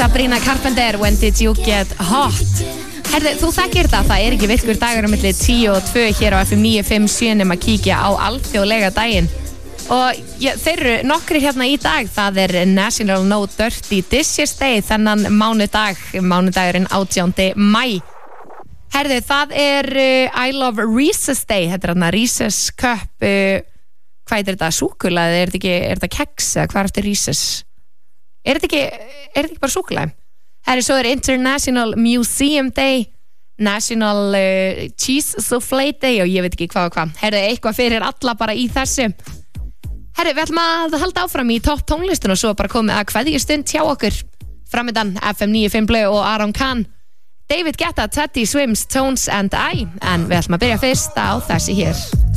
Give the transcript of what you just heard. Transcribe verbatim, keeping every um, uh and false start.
Sabrina Carpenter, When Did You Get Hot? Herðu, þú þekkir þetta, það er ekki virkur dagur á milli tíu og tvö hér á F M níu fimm sjö nema að kíkja á alþjóðlega daginn. Og ja, þeir eru nokkri hérna í dag, það er National No Dirty Dishes Day, þennan mánudag, mánudagurinn átjándi maí. Herðu, það er uh, I Love Reese's Day, þetta er hérna Reese's Cup, uh, hvað er þetta, súkkulaði, er þetta ekki, er þetta keks eða hvað er þetta Reese's? Er þetta ekki, er þetta ekki bara súkkulaði? Herðu, svo er International Museum Day, National uh, Cheese Soufflé Day og ég veit ekki hvað og hvað. Herðu, eitthvað fyrir alla bara í þessu. Herðu, við ætlum að halda áfram í topp tónlistun og svo bara komið að kveðjustund hjá okkur. Framöndan F M níu fimm Blö og Aron Kahn, David Guetta, Teddy Swims, Tones and I, en við ætlum að byrja fyrst á þessi hér.